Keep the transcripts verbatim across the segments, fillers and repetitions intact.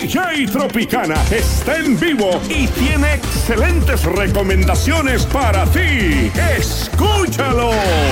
D J Tropicana está en vivo y tiene excelentes recomendaciones para ti. ¡Escúchalo!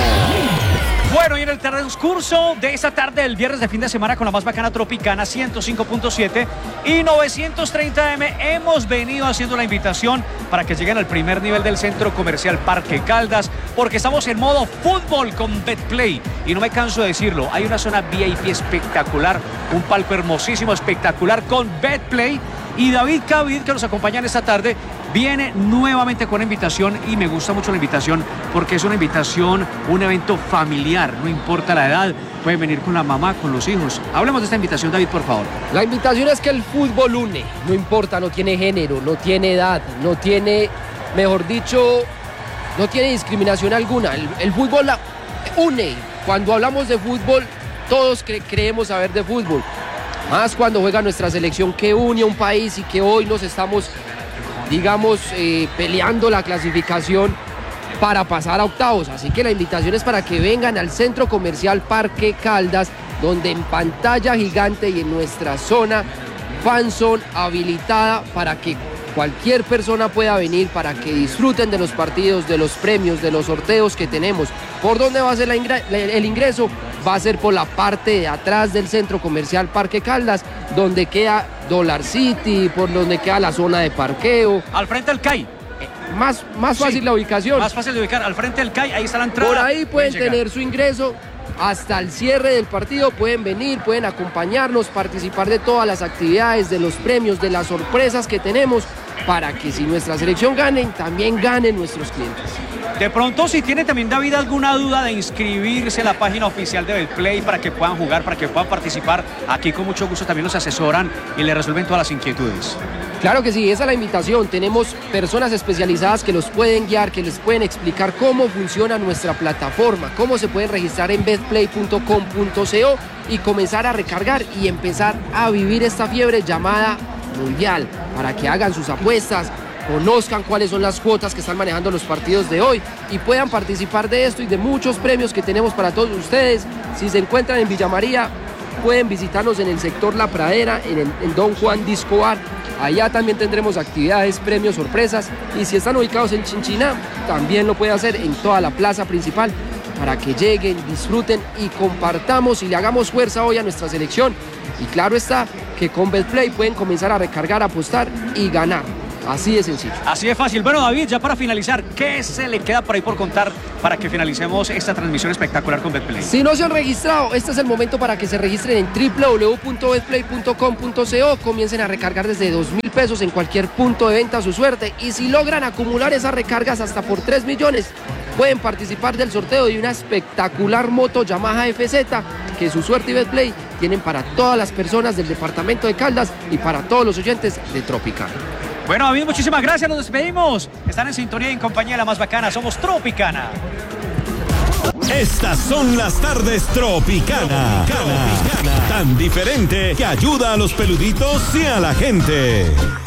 Bueno, y en el transcurso de esta tarde del viernes de fin de semana con la más bacana Tropicana ciento cinco punto siete y novecientos treinta eme hemos venido haciendo la invitación para que lleguen al primer nivel del centro comercial Parque Caldas, porque estamos en modo fútbol con Betplay y no me canso de decirlo, hay una zona V I P espectacular, un palco hermosísimo, espectacular con Betplay. Y David Cavid, que nos acompaña en esta tarde, viene nuevamente con una invitación y me gusta mucho la invitación porque es una invitación, un evento familiar, no importa la edad, pueden venir con la mamá, con los hijos. Hablemos de esta invitación, David, por favor. La invitación es que el fútbol une, no importa, no tiene género, no tiene edad, no tiene, mejor dicho, no tiene discriminación alguna. El, el fútbol la une. Cuando hablamos de fútbol, todos cre creemos saber de fútbol. Más cuando juega nuestra selección que une a un país y que hoy nos estamos, digamos, eh, peleando la clasificación para pasar a octavos. Así que la invitación es para que vengan al Centro Comercial Parque Caldas, donde en pantalla gigante y en nuestra zona fanzone habilitada para que cualquier persona pueda venir, para que disfruten de los partidos, de los premios, de los sorteos que tenemos. ¿Por dónde va a ser la ingre- el ingreso? Va a ser por la parte de atrás del Centro Comercial Parque Caldas, donde queda Dollar City, por donde queda la zona de parqueo. Al frente del C A I. Más, más fácil sí, la ubicación. Más fácil de ubicar, al frente del C A I, ahí está la entrada. Por ahí pueden, pueden tener llegar. su ingreso hasta el cierre del partido, pueden venir, pueden acompañarnos, participar de todas las actividades, de los premios, de las sorpresas que tenemos, para que si nuestra selección gane, también ganen nuestros clientes. De pronto, si tiene también, David, alguna duda de inscribirse en la página oficial de Betplay para que puedan jugar, para que puedan participar, aquí con mucho gusto también los asesoran y les resuelven todas las inquietudes. Claro que sí, esa es la invitación. Tenemos personas especializadas que los pueden guiar, que les pueden explicar cómo funciona nuestra plataforma, cómo se pueden registrar en betplay punto com punto co y comenzar a recargar y empezar a vivir esta fiebre llamada mundial, para que hagan sus apuestas, conozcan cuáles son las cuotas que están manejando los partidos de hoy y puedan participar de esto y de muchos premios que tenemos para todos ustedes. Si se encuentran en Villa María, pueden visitarnos en el sector La Pradera, en, el, en Don Juan Disco Bar. Allá también tendremos actividades, premios, sorpresas. Y si están ubicados en Chinchiná, también lo pueden hacer en toda la plaza principal, para que lleguen, disfruten y compartamos y le hagamos fuerza hoy a nuestra selección. Y claro está que con Betplay pueden comenzar a recargar, apostar y ganar. Así de sencillo. Así de fácil. Bueno, David, ya para finalizar, ¿qué se le queda por ahí por contar para que finalicemos esta transmisión espectacular con Betplay? Si no se han registrado, este es el momento para que se registren en doble u doble u doble u punto betplay punto com punto co. Comiencen a recargar desde dos mil pesos en cualquier punto de venta a su suerte. Y si logran acumular esas recargas hasta por tres millones, pueden participar del sorteo de una espectacular moto Yamaha F Z que su suerte y Betplay tienen para todas las personas del departamento de Caldas y para todos los oyentes de Tropicana. Bueno, David, muchísimas gracias, nos despedimos. Están en sintonía y en compañía de la más bacana, somos Tropicana. Estas son las tardes Tropicana. Tropicana. Tan diferente que ayuda a los peluditos y a la gente.